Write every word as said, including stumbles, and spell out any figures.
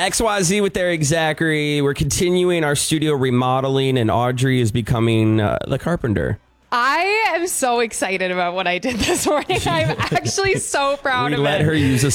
X Y Z with Eric Zachary. We're continuing our studio remodeling, and Audrey is becoming uh, the carpenter. I am so excited about what I did this morning. I'm actually so proud we of it. let her use a